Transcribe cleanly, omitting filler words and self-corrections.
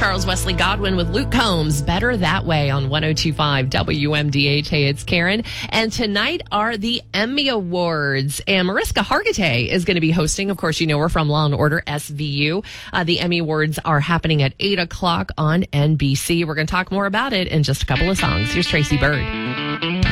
Charles Wesley Godwin with Luke Combs. Better That Way on 102.5 WMDH. Hey, it's Karen. And tonight are the Emmy Awards. And Mariska Hargitay is going to be hosting. Of course, you know her from Law & Order SVU. The Emmy Awards are happening at 8 o'clock on NBC. We're going to talk more about it in just a couple of songs. Here's Tracy Bird.